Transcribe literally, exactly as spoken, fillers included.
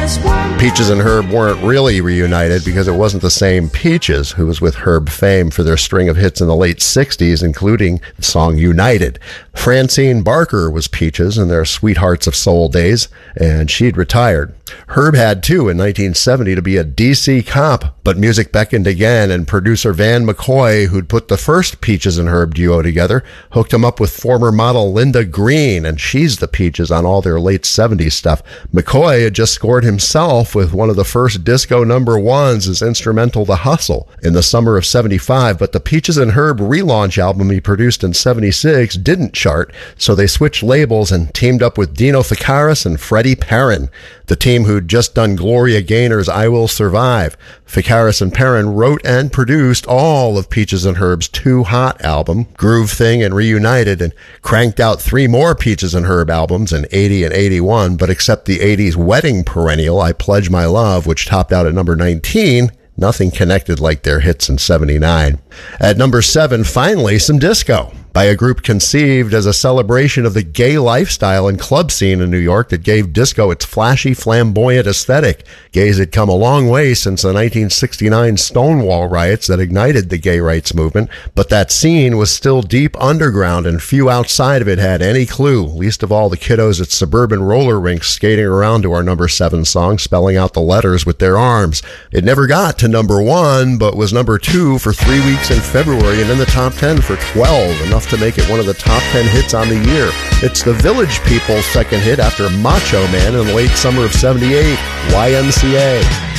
Peaches and Herb weren't really reunited because it wasn't the same Peaches who was with Herb fame for their string of hits in the late sixties, including the song United. Francine Barker was Peaches in their Sweethearts of Soul days, and she'd retired. Herb had, too, in nineteen seventy to be a D C cop, but music beckoned again, and producer Van McCoy, who'd put the first Peaches and Herb duo together, hooked him up with former model Linda Green, and she's the Peaches on all their late seventies stuff. McCoy had just scored himself with one of the first disco number ones as instrumental to Hustle in the summer of seventy-five, but the Peaches and Herb relaunch album he produced in seventy-six didn't chart, so they switched labels and teamed up with Dino Ficaris and Freddie Perrin, the team who'd just done Gloria Gaynor's I Will Survive. Ficaris and Perrin wrote and produced all of Peaches and Herb's Too Hot album, Groove Thing and Reunited, and cranked out three more Peaches and Herb albums in eighty and eighty-one, but except the eighties wedding perennial, I Pledge My Love, which topped out at number nineteen, nothing connected like their hits in seventy-nine. At number seven, finally, some disco by a group conceived as a celebration of the gay lifestyle and club scene in New York that gave disco its flashy, flamboyant aesthetic. Gays had come a long way since the nineteen sixty-nine Stonewall riots that ignited the gay rights movement, but that scene was still deep underground and few outside of it had any clue, least of all the kiddos at suburban roller rinks skating around to our number seven song, spelling out the letters with their arms. It never got to number one, but was number two for three weeks in February and in the top ten for twelve, enough to make it one of the top ten hits on the year. It's the Village People's second hit after Macho Man in the late summer of seventy-eight, Y M C A.